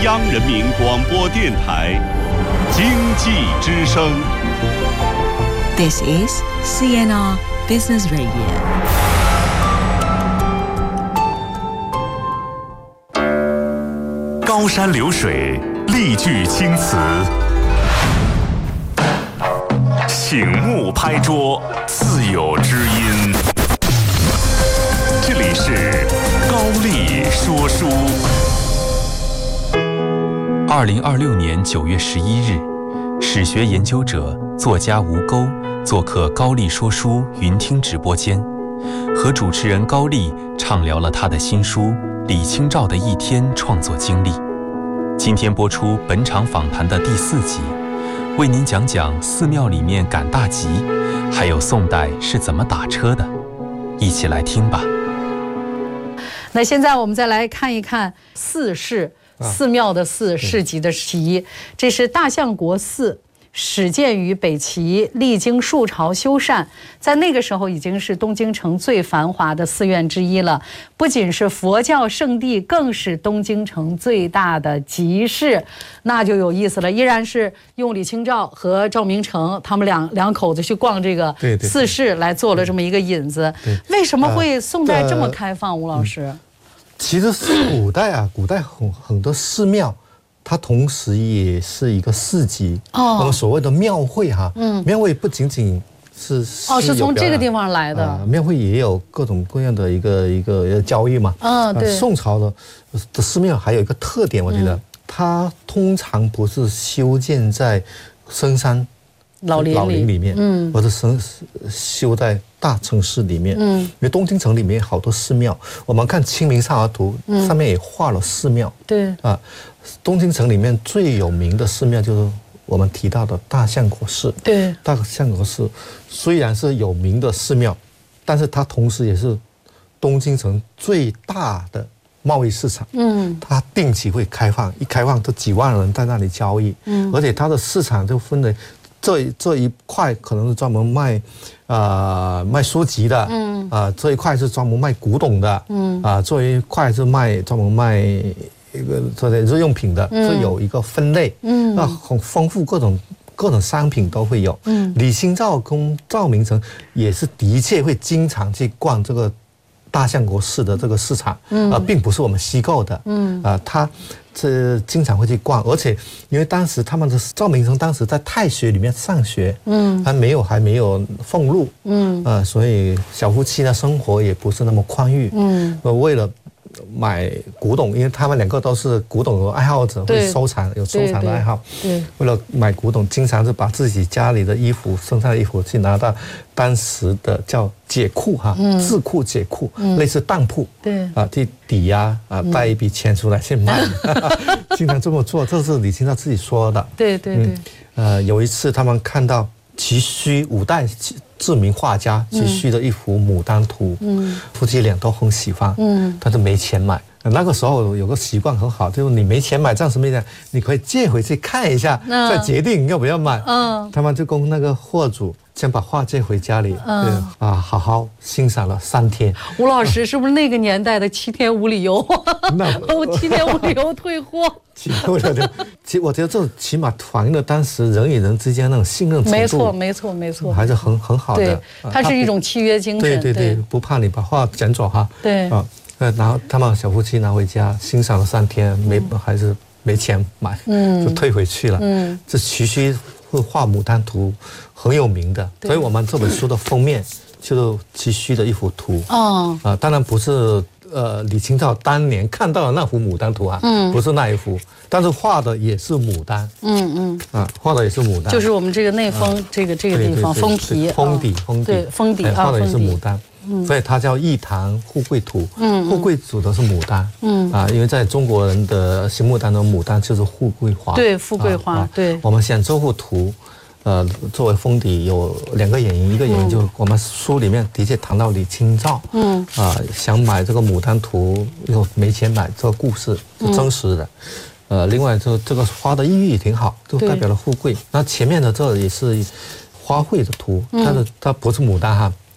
央人民广播电台经济之声。 This is CNR Business Radio. 高山流水，丽句青词，醒目拍桌，自有知音。这里是高丽说书。 2026年9月11日，史学研究者、作家吴钩做客高丽说书云听直播间，和主持人高丽畅聊了他的新书《李清照的一天》创作经历。今天播出本场访谈的第4集，为您讲讲寺庙里面赶大集，还有宋代是怎么打车的，一起来听吧。 那现在我们再来看一看寺市，寺庙的寺，市集的集，这是大相国寺。始建于北齐，历经数朝修缮，在那个时候已经是东京城最繁华的寺院之一了。不仅是佛教圣地，更是东京城最大的集市。那就有意思了，依然是用李清照和赵明诚他们两口子去逛这个寺市来做了这么一个引子。为什么会宋代这么开放？吴老师， 其实古代很多寺庙。它同时也是一个市集，我们所谓的庙会哈，庙会不仅仅是是从这个地方来的， 庙会也有各种各样的一个交易嘛。对。宋朝的寺庙还有一个特点，我觉得它通常不是修建在深山老林里面，或者修在大城市里面，因为东京城里面好多寺庙，我们看《清明上河图》上面也画了寺庙，对啊。东京城里面最有名的寺庙就是我们提到的大相国寺。对，大相国寺虽然是有名的寺庙，但是它同时也是东京城最大的贸易市场。它定期会开放，一开放都几万人在那里交易。而且它的市场就分为这一块可能是专门卖书籍的，这一块是专门卖古董的，这一块是专门卖一个做的日用品的，是有一个分类，那很丰富，各种商品都会有。李清照跟赵明诚也是的确会经常去逛这个大相国寺的这个市场，并不是我们虚构的，他这经常会去逛，而且因为当时赵明诚当时在太学里面上学，还没有俸禄，所以小夫妻的生活也不是那么宽裕，为了买古董，因为他们两个都是古董的爱好者，会收藏，有收藏的爱好。为了买古董，经常是把自己家里的衣服、身上的衣服去拿到当时的叫解库哈，智库解库，类似当铺，去抵押带一笔钱出来去卖，经常这么做，这是李清照自己说的。对。有一次他们看到齐圩5代知名画家齐圩的一幅《牡丹图》，夫妻俩都很喜欢，但是没钱买。那个时候有个习惯很好，就是你没钱买，暂时没钱，你可以借回去看一下，再决定要不要买。他们就跟那个货主先把画借回家里，好好欣赏了3天。 吴老师是不是那个年代的7天无理由？我7天无理由退货。 其实我觉得这起码反映了当时人与人之间那种信任程度。没错，还是很好的。 对，它是一种契约精神。 对，不怕你把画捡走哈。对啊，然后他们小夫妻拿回家欣赏了3天，还是没钱买，就退回去了。这齐圩会画《牡丹图》很有名的，所以我们这本书的封面就是齐圩的一幅图。当然不是李清照当年看到的那幅《牡丹图》啊，不是那一幅，但是画的也是牡丹。画的也是牡丹， 就是我们这个内封这个地方封皮， 封底， 对，封底画的也是牡丹。所以它叫《一堂富贵图》，富贵主的是牡丹，因为在中国人的心目当中，牡丹就是富贵花， 对，富贵花，对。 我们选这幅图，作为封底有2个原因，一个原因就是我们书里面的确谈到李清照，想买这个牡丹图又没钱买，这个故事是真实的。另外就这个花的寓意也挺好，就代表了富贵。那前面的这也是花卉的图，但是它不是牡丹哈。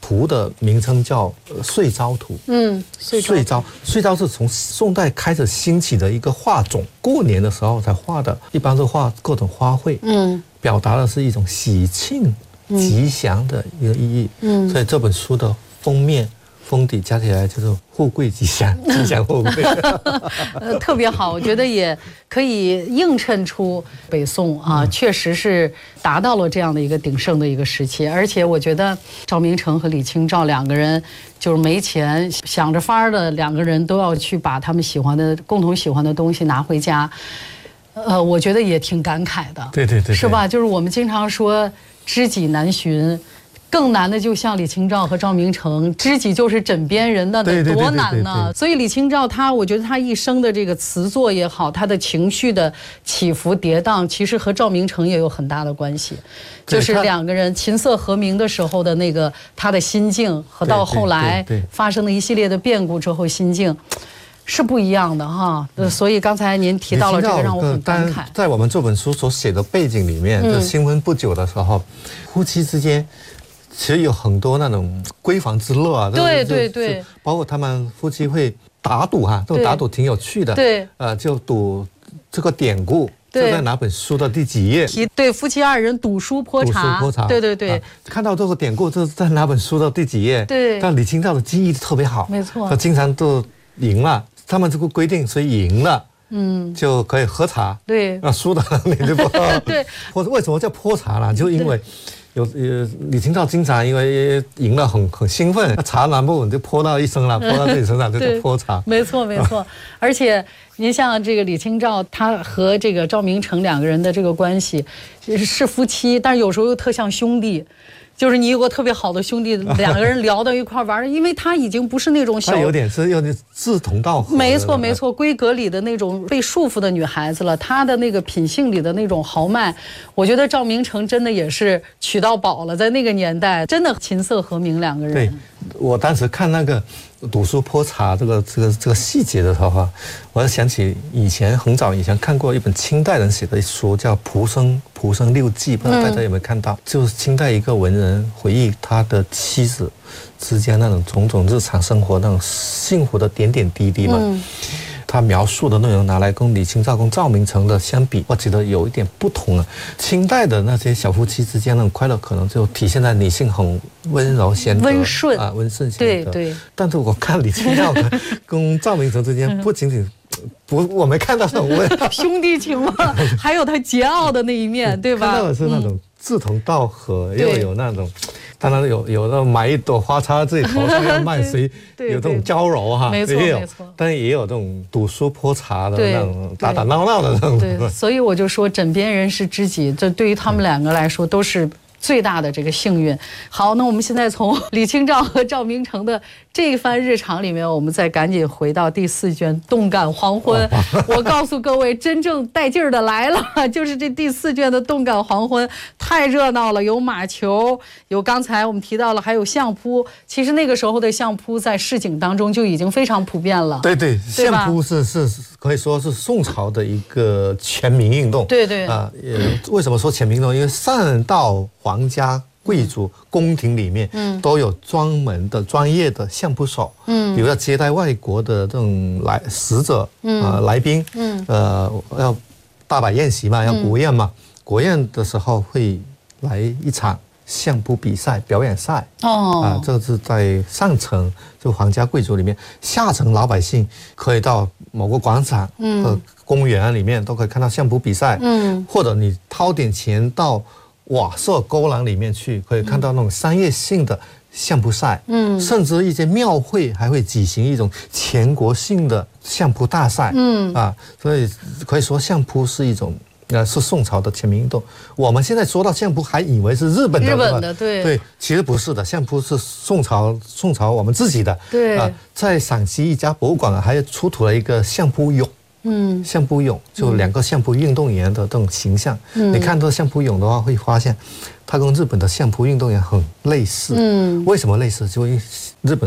图的名称叫岁朝图。岁朝是从宋代开始兴起的一个画种，过年的时候才画的，一般是画各种花卉，表达的是一种喜庆、吉祥的一个意义。所以这本书的封底加起来就是富贵吉祥，吉祥富贵。 特别好，我觉得也可以映衬出北宋啊，确实是达到了这样的一个鼎盛的一个时期。而且我觉得赵明诚和李清照两个人就是没钱，想着法儿的两个人都要去把他们共同喜欢的东西拿回家。我觉得也挺感慨的。 对， 是吧？就是我们经常说知己难寻。更难的就像李清照和赵明诚，知己就是枕边人，那得多难呢？所以李清照我觉得她一生的这个词作也好，她的情绪的起伏跌宕，其实和赵明诚也有很大的关系。就是两个人琴瑟和鸣的时候的那个他的心境，和到后来发生的一系列的变故之后心境。是不一样的哈，所以刚才您提到了这个，让我很感慨。 在我们这本书所写的背景里面，就新婚不久的时候，夫妻之间其实有很多那种闺房之乐啊。 对， 包括他们夫妻会打赌哈，这种打赌挺有趣的。 对， 就赌这个典故。就在哪本书的第几页？ 对，夫妻二人赌书泼茶。对， 看到这个典故，这是在哪本书的第几页？ 对。 但李清照的记忆特别好， 没错， 他经常都赢了。他们这个规定，谁赢了，就可以喝茶。对，输的你就不喝。 对。 为什么叫泼茶呢？就因为李清照经常因为赢了很兴奋，茶拿不稳就泼到一身了，泼到自己身上就叫泼茶。 没错。而且您像这个李清照，她和这个赵明诚两个人的这个关系是夫妻，但是有时候又特像兄弟。就是你有个特别好的兄弟，两个人聊到一块玩，因为他已经不是那种他有点志同道合。 没错，闺阁里的那种被束缚的女孩子了，她的那个品性里的那种豪迈，我觉得赵明诚真的也是娶到宝了，在那个年代真的琴瑟和鸣两个人。 对，我当时看那个赌书泼茶这个细节的时候，我就想起很早以前看过一本清代人写的书，叫《蒲生六记》，不知道大家有没有看到？就是清代一个文人回忆他的妻子之间那种种种日常生活那种幸福的点点滴滴嘛。他描述的内容拿来跟李清照跟赵明诚的相比，我觉得有一点不同啊。清代的那些小夫妻之间那种快乐，可能就体现在女性很温柔贤德、 温顺啊， 温顺贤德。 对。 但是我看李清照跟赵明诚之间，不仅仅我没看到这种兄弟情嘛，还有他桀骜的那一面，对吧？ 看到的是那种志同道合，又有那种。当然有的买一朵花插自己头上要卖，谁有这种娇柔哈， 没错， 但也有这种赌书泼茶的那种打打闹闹的那种。 对，所以我就说枕边人是知己，这对于他们两个来说都是最大的这个幸运。好，那我们现在从李清照和赵明诚的这一番日常里面，我们再赶紧回到第4卷《动感黄昏》。我告诉各位，真正带劲儿的来了，就是这第4卷的《动感黄昏》，太热闹了，有马球，有刚才我们提到了，还有相扑。其实那个时候的相扑在市井当中就已经非常普遍了。 对，相扑是可以说是宋朝的一个全民运动。 对为什么说全民运动？因为上到皇家贵族宫廷里面，都有专门的专业的相扑手，比如要接待外国的这种使者来宾，要大摆宴席嘛，要国宴嘛，国宴的时候会来一场相扑比赛表演赛。这是在上层就皇家贵族里面，下层老百姓可以到某个广场公园里面都可以看到相扑比赛，或者你掏点钱到瓦舍勾栏里面去，可以看到那种商业性的相扑赛，甚至一些庙会还会举行一种全国性的相扑大赛，所以可以说相扑是一种是宋朝的全民运动。我们现在说到相扑，还以为是日本的，对，其实不是的，相扑是宋朝我们自己的， 对在陕西一家博物馆还出土了一个相扑俑。相扑俑就2个相扑运动员的这种形象，你看这相扑俑的话，会发现它跟日本的相扑运动员很类似。为什么类似？就因为日本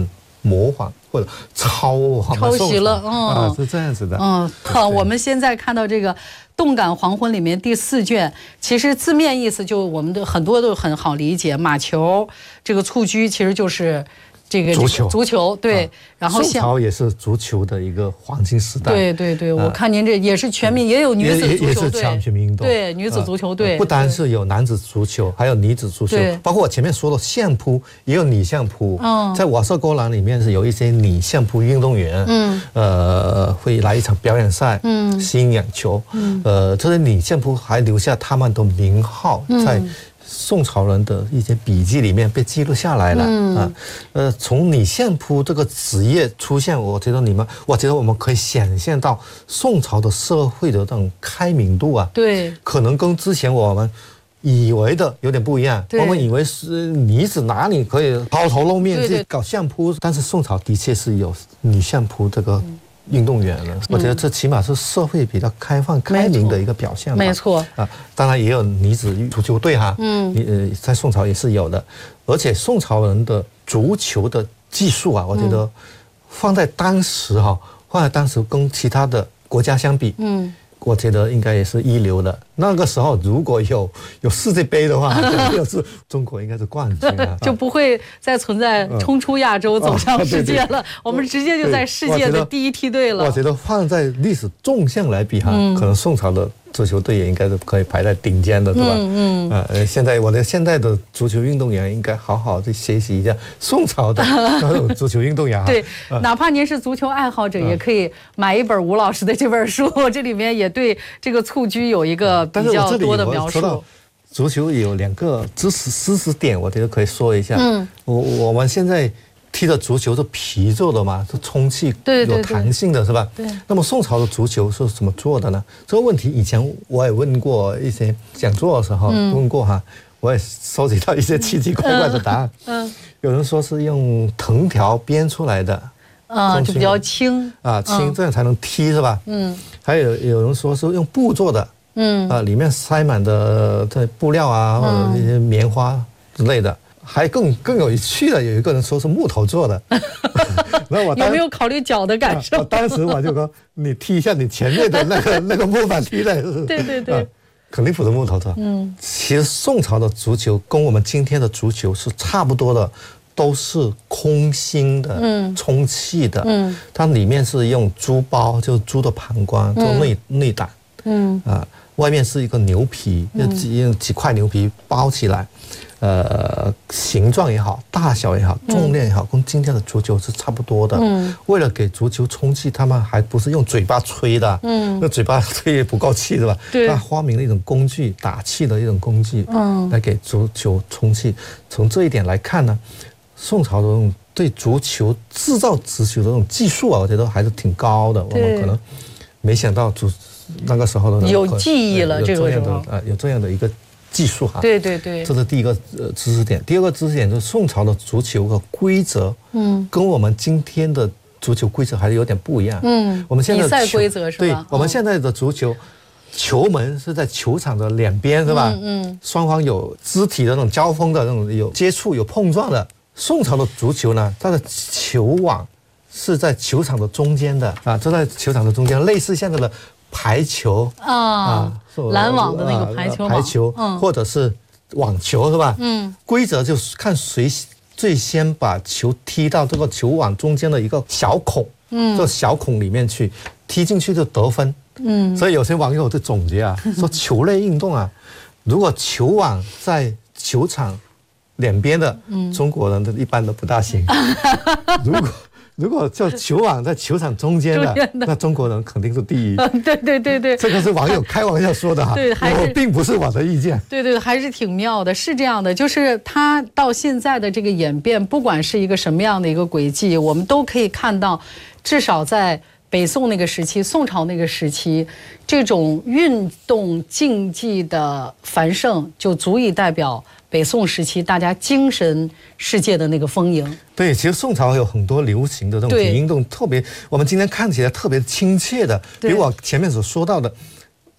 模仿或者抄袭了， 是这样子的。 我们现在看到这个《动感黄昏》里面第4卷，其实字面意思就我们的很多都很好理解，马球这个蹴鞠其实就是这个足球对，然后宋朝也是足球的一个黄金时代。 对，我看您这也是全民，也有女子足球队， 也是全民运动。 对，女子足球队不单是有男子足球，还有女子足球，包括我前面说的相扑，也有女相扑。在瓦舍沟栏里面是有一些女相扑运动员，会来一场表演赛，吸引眼球。这些女相扑还留下他们的名号在宋朝人的一些笔记里面被记录下来了。从女相扑这个职业出现，我觉得我们可以想象到宋朝的社会的这种开明度啊， 对， 可能跟之前我们以为的有点不一样。我们以为是女子哪里可以抛头露面去搞相扑，但是宋朝的确是有女相扑这个运动员了。我觉得这起码是社会比较开放开明的一个表现吧。 没错当然也有女子足球队哈，在宋朝也是有的。而且宋朝人的足球的技术啊，我觉得放在当时跟其他的国家相比，我觉得应该也是一流的。那个时候如果有世界杯的话，就是中国应该是冠军啊， 就不会再存在冲出亚洲走向世界了。我们直接就在世界的第一梯队了。 我觉得放在历史纵向来比可能宋朝的足球队也应该是可以排在顶尖的，对吧？现在的足球运动员应该好好的学习一下宋朝的足球运动员。 对，哪怕您是足球爱好者，也可以买一本吴老师的这本书，这里面也对这个蹴鞠有一个比较多的描述。 足球有2个知识点，我觉得可以说一下。我们现在踢的足球是皮做的嘛，是充气有弹性的，是吧？对。那么宋朝的足球是怎么做的呢？这个问题以前我也问过一些讲座的时候问过哈，我也收集到一些奇奇怪怪的答案。有人说是用藤条编出来的， 就比较轻轻，这样才能踢，是吧？还有人说是用布做的，里面塞满的布料啊，或者一些棉花之类的。还更有趣的，有一个人说是木头做的。那我有没有考虑脚的感受？ 当时我就说，你踢一下你前面的那个木板踢的， 对， 肯定不是木头做。其实宋朝的足球跟我们今天的足球是差不多的，都是空心的，充气的。它里面是用猪包，就是猪的膀胱做内胆。外面是一个牛皮，用几块牛皮包起来。形状也好，大小也好，重量也好，跟今天的足球是差不多的。为了给足球充气，他们还不是用嘴巴吹的，那嘴巴吹也不够气，是吧？他发明了一种工具，打气的一种工具，来给足球充气。从这一点来看呢，宋朝的这种对足球制造足球的这种技术啊，我觉得还是挺高的。我们可能没想到那个时候的有技艺了，这个有这样的一个技术哈。 对， 这是第一个知识点。第二个知识点就是宋朝的足球的规则，跟我们今天的足球规则还是有点不一样。我们现在比赛规则是吧？ 对，我们现在的足球，球门是在球场的两边，是吧？双方有肢体的那种交锋的那种有接触有碰撞的。宋朝的足球呢，它的球网是在球场的中间的就在球场的中间，类似现在的排球拦网的那个排球或者是网球，是吧？规则就是看谁最先把球踢到这个球网中间的一个小孔，这小孔里面去，踢进去就得分。所以有些网友就总结说球类运动如果球网在球场两边的，中国人都一般都不大行。如果叫球网在球场中间的，那中国人肯定是第一。 对， 这个是网友开玩笑说的哈，我并不是我的意见。 对，还是挺妙的，是这样的，就是它到现在的这个演变，不管是一个什么样的一个轨迹，我们都可以看到，至少在北宋那个时期、宋朝那个时期，这种运动竞技的繁盛，就足以代表北宋时期大家精神世界的那个丰盈。 对，其实宋朝有很多流行的这种体育运动，特别我们今天看起来特别亲切的，比我前面所说到的，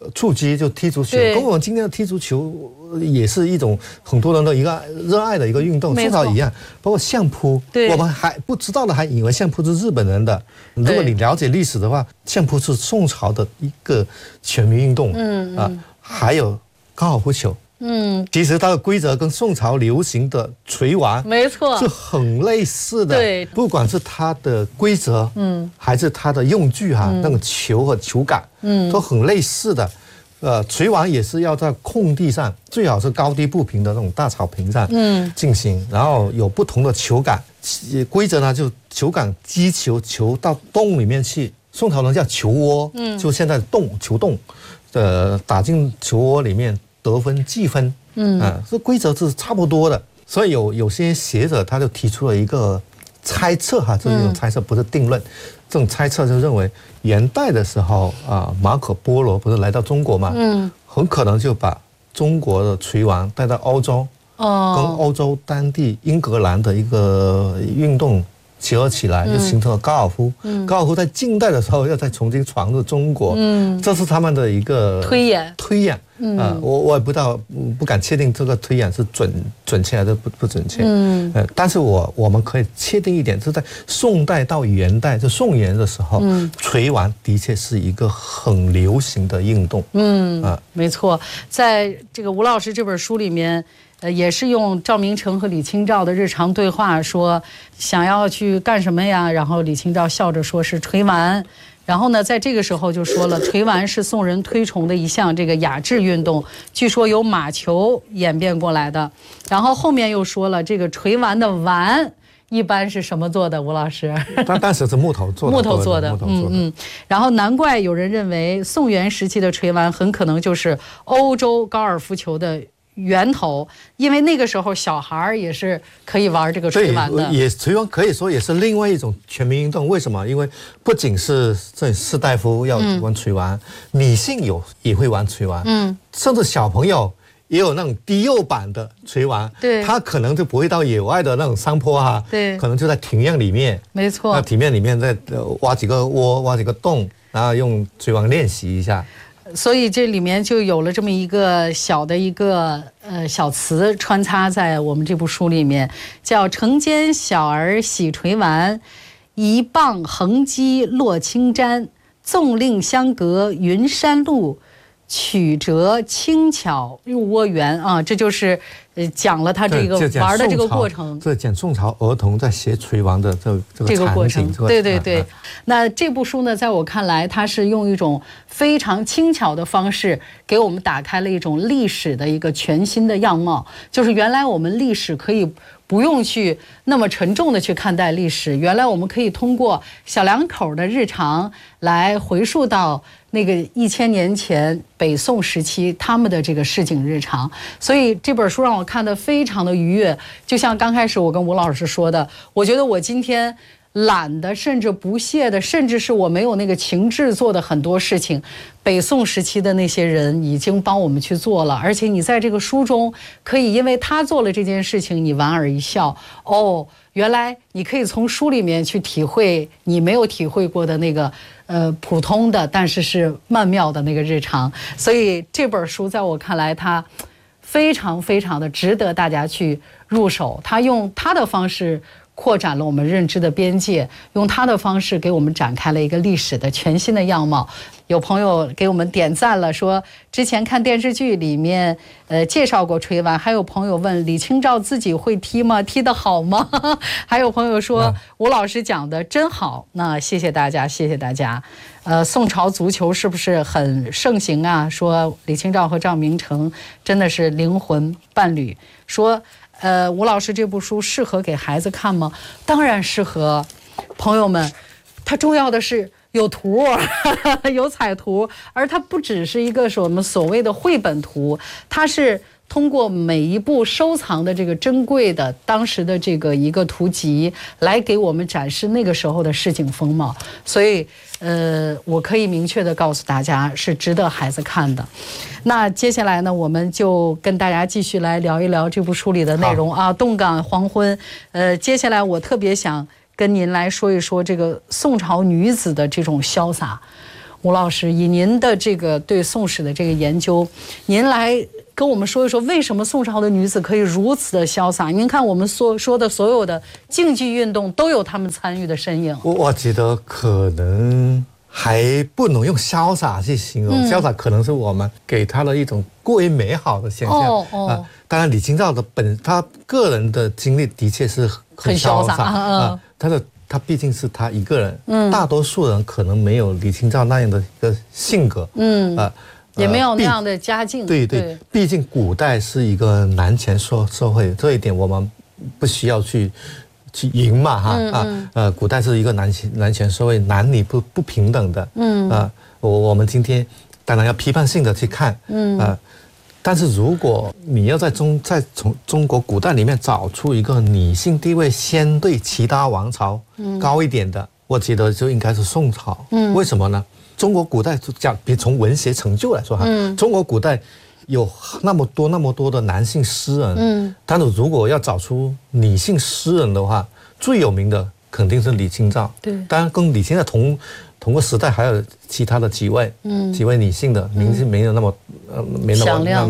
触击就踢足球，跟我们今天的踢足球也是一种很多人的一个热爱的一个运动，宋朝一样，包括相扑，我们还不知道的还以为相扑是日本人的。如果你了解历史的话，相扑是宋朝的一个全民运动，还有高尔夫球。其实它的规则跟宋朝流行的锤丸没错是很类似的， 对， 不管是它的规则，还是它的用具那个球和球感，都很类似的。锤丸也是要在空地上，最好是高低不平的那种大草坪上进行，然后有不同的球感。规则呢，就球感击球到洞里面去，宋朝人叫球窝，就现在球洞，打进球窝里面。得分计分，这规则是差不多的，所以有些学者他就提出了一个猜测这是一种猜测，不是定论。这种猜测就认为元代的时候马可波罗不是来到中国嘛，很可能就把中国的锤丸带到欧洲，跟欧洲当地英格兰的一个运动结合起来，就形成了高尔夫。高尔夫在近代的时候要再重新传入中国，这是他们的一个推演。我也不敢确定这个推演是准确还是不准确。但是我们可以确定一点，是在宋代到元代，就宋元的时候，锤丸的确是一个很流行的运动。 没错，在这个吴老师这本书里面。也是用赵明诚和李清照的日常对话说想要去干什么呀？然后李清照笑着说是锤丸。然后呢，在这个时候就说了，锤丸是宋人推崇的一项这个雅致运动，据说由马球演变过来的。然后后面又说了，这个锤丸的丸一般是什么做的？吴老师， 当时是木头做的。 然后难怪有人认为宋元时期的锤丸很可能就是欧洲高尔夫球的源头，因为那个时候小孩也是可以玩这个锤丸的。 也锤丸可以说也是另外一种全民运动。为什么？因为不仅是这士大夫要玩锤丸，女性也会玩锤丸，甚至小朋友也有那种低幼版的锤丸，他可能就不会到野外的那种山坡可能就在庭院里面， 没错， 那庭院里面再挖几个窝，挖几个洞，然后用锤丸练习一下。 所以这里面就有了这么一个小的一个小词穿插在我们这部书里面，叫城间小儿喜锤丸，一棒横击落青毡，纵令相隔云山路，曲折轻巧入窝园啊，这就是讲了他这个玩的这个过程。 这讲宋朝儿童在学锤丸的这个过程。 对。那这部书呢，在我看来，它是用一种非常轻巧的方式，给我们打开了一种历史的一个全新的样貌。就是原来我们历史可以不用去那么沉重的去看待历史，原来我们可以通过小两口的日常来回溯到那个1000年前北宋时期他们的这个市井日常。所以这本书让我看得非常的愉悦，就像刚开始我跟吴老师说的，我觉得我今天懒的甚至不屑的，甚至是我没有那个情志做的很多事情，北宋时期的那些人已经帮我们去做了。而且你在这个书中可以因为他做了这件事情你莞尔一笑，原来你可以从书里面去体会你没有体会过的那个普通的但是是曼妙的那个日常。所以这本书在我看来它非常非常的值得大家去入手，他用他的方式扩展了我们认知的边界，用他的方式给我们展开了一个历史的全新的样貌。有朋友给我们点赞了，说之前看电视剧里面介绍过锤丸，还有朋友问李清照自己会踢吗？踢得好吗？还有朋友说吴老师讲的真好，那谢谢大家，谢谢大家。宋朝足球是不是很盛行啊？说李清照和赵明诚真的是灵魂伴侣。说吴老师这部书适合给孩子看吗？当然适合。朋友们，它重要的是有图有彩图，而它不只是一个我们所谓的绘本图，它是通过每一部收藏的这个珍贵的当时的这个一个图集来给我们展示那个时候的市井风貌。所以我可以明确的告诉大家，是值得孩子看的。那接下来呢，我们就跟大家继续来聊一聊这部书里的内容啊。动感黄昏，接下来我特别想跟您来说一说这个宋朝女子的这种潇洒。 吴老师，以您的这个对宋史的这个研究，您来跟我们说一说，为什么宋朝的女子可以如此的潇洒？您看我们说的所有的竞技运动都有她们参与的身影。 我觉得可能还不能用潇洒去形容，潇洒可能是我们给她的一种过于美好的想象。当然李清照的她个人的经历的确是很潇洒他毕竟是他一个人，大多数人可能没有李清照那样的一个性格， 也没有那样的家境。 对，毕竟古代是一个男权社会，这一点我们不需要去赢嘛古代是一个男权社会，男女不平等的，我们今天当然要批判性的去看，但是如果你要从中国古代里面找出一个女性地位相对其他王朝高一点的，我觉得就应该是宋朝。为什么呢？中国古代比从文学成就来说中国古代有那么多的男性诗人，但是如果要找出女性诗人的话，最有名的肯定是李清照。对，当然跟李清照同个时代还有其他的几位女性的名字没有那么响亮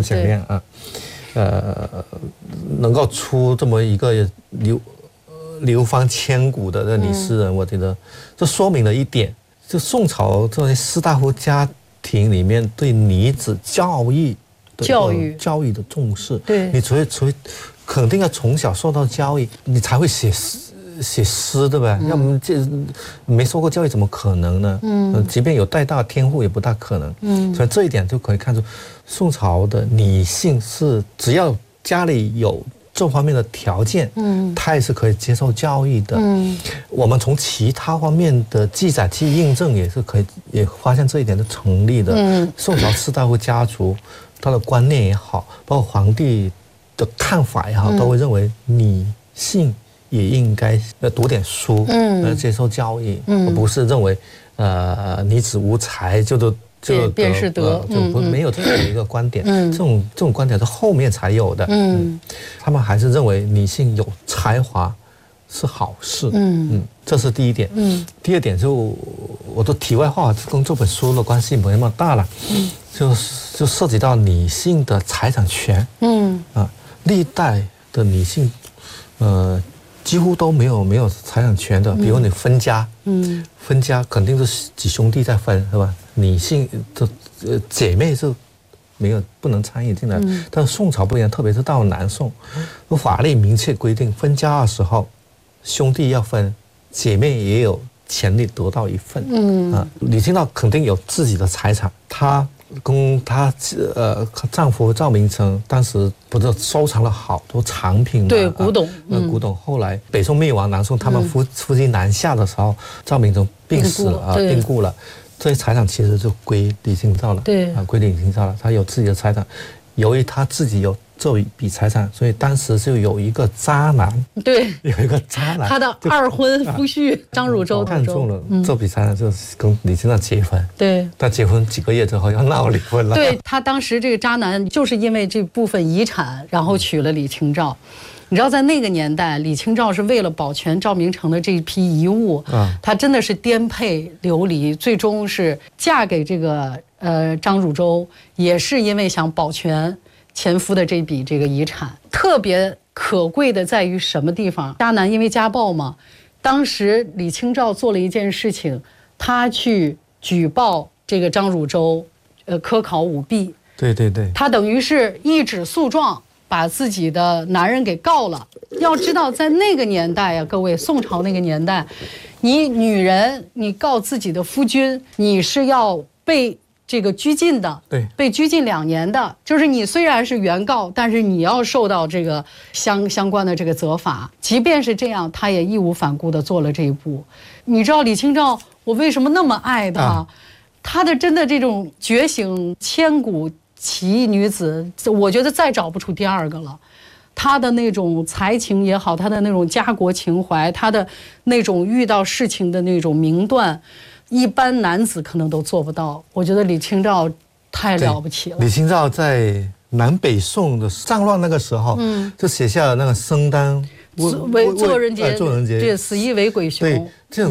能够出这么一个流芳千古的女诗人，我觉得这说明了一点，就宋朝这些士大夫家庭里面对女子教育的重视。对，你除非肯定要从小受到教育，你才会写诗，对吧？要么这没受过教育怎么可能呢？即便有带大天赋也不大可能。所以这一点就可以看出，宋朝的女性是只要家里有这方面的条件，她也是可以接受教育的。我们从其他方面的记载去印证，也发现这一点是成立的。宋朝士大夫家族他的观念也好，包括皇帝的看法也好，都会认为女性也应该读点书，接受教育，而不是认为女子无才就便是德，就没有这样的一个观点。这种观点是后面才有的。他们还是认为女性有才华是好事。这是第一点。第二点就我的题外话跟这本书的关系没那么大了，就涉及到女性的财产权。历代的女性几乎都没有财产权的。比如你分家，分家肯定是几兄弟在分，是吧？女性的姐妹是不能参与进来。但是宋朝不一样，特别是到了南宋，法律明确规定，分家的时候兄弟要分，姐妹也有权利得到一份。李清照肯定有自己的财产，她跟她丈夫赵明诚当时不是收藏了好多藏品吗？对，古董。古董后来北宋灭亡，南宋他们夫妻南下的时候，赵明诚病死了病故了，这些财产其实就归李清照了。对，归李清照了。他有自己的财产，由于他自己有这一笔财产，所以当时就有一个渣男。对，有一个渣男，他的二婚夫婿张汝舟看中了这笔财产，就跟李清照结婚。对，但结婚几个月之后要闹离婚了。对，他当时这个渣男就是因为这部分遗产，然后娶了李清照。你知道，在那个年代，李清照是为了保全赵明诚的这一批遗物，她真的是颠沛流离，最终是嫁给这个张汝舟，也是因为想保全前夫的这笔这个遗产。特别可贵的在于什么地方？渣男因为家暴嘛，当时李清照做了一件事情，她去举报这个张汝舟，科考舞弊。对，她等于是一纸诉状，把自己的男人给告了。要知道，在那个年代呀，各位，宋朝那个年代，你女人你告自己的夫君，你是要被这个拘禁的，对，被拘禁2年的。就是你虽然是原告，但是你要受到这个相关的这个责罚。即便是这样，他也义无反顾地做了这一步。你知道李清照，我为什么那么爱她？她的真的这种觉醒千古奇异女子，我觉得再找不出第二个了。她的那种才情也好，她的那种家国情怀，她的那种遇到事情的那种明断，一般男子可能都做不到。我觉得李清照太了不起了。李清照在南北宋的战乱那个时候，就写下了那个生当作人杰，对，死亦为鬼雄。对，这种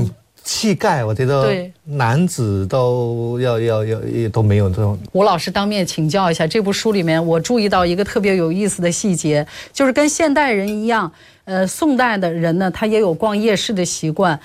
气概，我觉得男子都都没有这种。 吴老师当面请教一下，这部书里面我注意到一个特别有意思的细节，就是跟现代人一样，宋代的人呢，他也有逛夜市的习惯。